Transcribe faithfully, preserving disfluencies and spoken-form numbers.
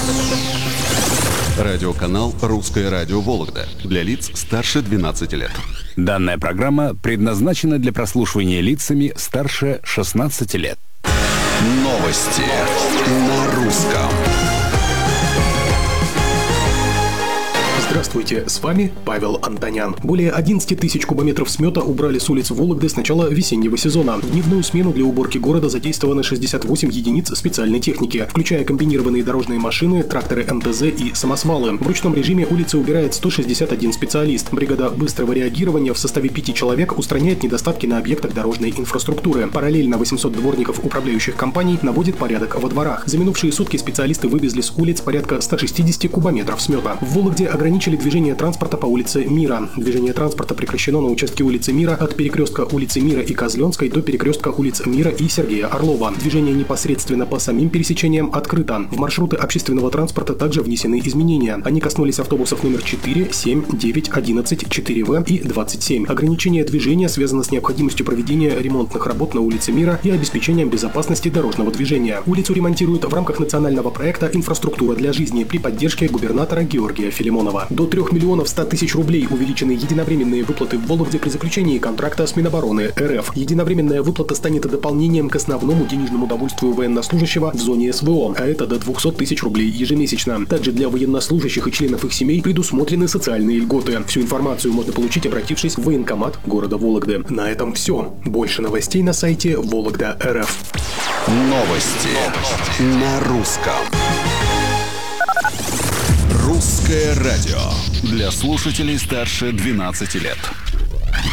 Радиоканал «Русское радио Вологда» для лиц старше двенадцати лет. Данная программа предназначена для прослушивания лицами старше шестнадцати лет. Новости на русском. Здравствуйте, с вами Павел Антонян. Более одиннадцати тысяч кубометров смета убрали с улиц Вологды с начала весеннего сезона. В дневную смену для уборки города задействованы шестьдесят восемь единиц специальной техники, включая комбинированные дорожные машины, тракторы эм тэ зэ и самосвалы. В ручном режиме улицы убирает сто шестьдесят один специалист. Бригада быстрого реагирования в составе пяти человек устраняет недостатки на объектах дорожной инфраструктуры. Параллельно восемьсот дворников управляющих компаний наводит порядок во дворах. За минувшие сутки специалисты вывезли с улиц порядка ста шестидесяти кубометров смета. В Вологде ограничили движение транспорта по улице Мира. Движение транспорта прекращено на участке улицы Мира от перекрестка улицы Мира и Козленской до перекрестка улиц Мира и Сергея Орлова. Движение непосредственно по самим пересечениям открыто. В маршруты общественного транспорта также внесены изменения. Они коснулись автобусов номер четыре, семь, девять, одиннадцать, четыре вэ и двадцать семь. Ограничение движения связано с необходимостью проведения ремонтных работ на улице Мира и обеспечением безопасности дорожного движения. Улицу ремонтируют в рамках национального проекта «Инфраструктура для жизни» при поддержке губернатора Георгия Филимонова. До трёх миллионов ста тысяч рублей увеличены единовременные выплаты в Вологде при заключении контракта с Минобороны эр эф. Единовременная выплата станет дополнением к основному денежному довольствию военнослужащего в зоне эс вэ о, а это до двухсот тысяч рублей ежемесячно. Также для военнослужащих и членов их семей предусмотрены социальные льготы. Всю информацию можно получить, обратившись в военкомат города Вологды. На этом все. Больше новостей на сайте Вологда точка эр эф. Новости на русском. Русское радио для слушателей старше двенадцати лет.